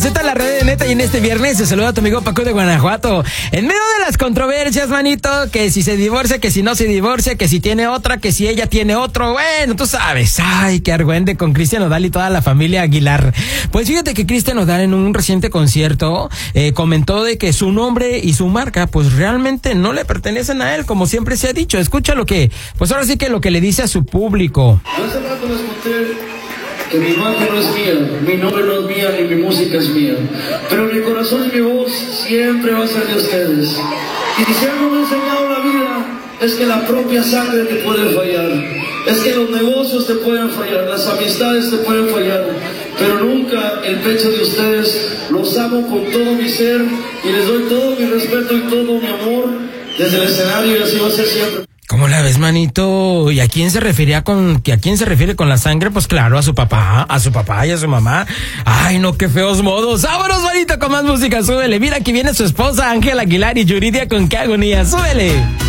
presenta la red de Neta y en este viernes se saluda a tu amigo Paco de Guanajuato. En medio de las controversias, manito, que si se divorcia, que si no se divorcia, que si tiene otra, que si ella tiene otro, bueno, tú sabes. Ay, qué argüende con Cristian Nodal y toda la familia Aguilar. Pues fíjate que Cristian Nodal en un reciente concierto comentó de que su nombre y su marca pues realmente no le pertenecen a él, como siempre se ha dicho. Escucha lo que, pues ahora sí que lo que le dice a su público. Yo hace rato les conté que mi imagen no es mía, mi nombre no es mía, ni mi música es mía. Pero mi corazón y mi voz siempre va a ser de ustedes. Y si algo me ha enseñado la vida, es que la propia sangre te puede fallar. Es que los negocios te pueden fallar, las amistades te pueden fallar. Pero nunca el pecho de ustedes. Los amo con todo mi ser y les doy todo mi respeto y todo mi amor desde el escenario, y así va a ser siempre. ¿Cómo la ves, manito? ¿Y a quién se refiere con la sangre? Pues claro, a su papá y a su mamá. Ay, no, qué feos modos. ¡Vámonos, manito, con más música! ¡Súbele! Mira, aquí viene su esposa, Ángela Aguilar, y Yuridia con qué agonía. ¡Súbele!